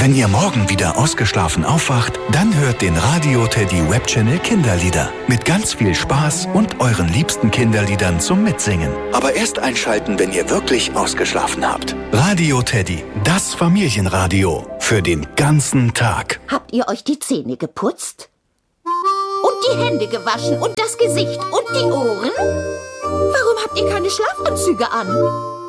Wenn ihr morgen wieder ausgeschlafen aufwacht, dann hört den Radio Teddy Webchannel Kinderlieder. Mit ganz viel Spaß und euren liebsten Kinderliedern zum Mitsingen. Aber erst einschalten, wenn ihr wirklich ausgeschlafen habt. Radio Teddy, das Familienradio. Für den ganzen Tag. Habt ihr euch die Zähne geputzt? Und die Hände gewaschen und das Gesicht und die Ohren? Warum habt ihr keine Schlafanzüge an?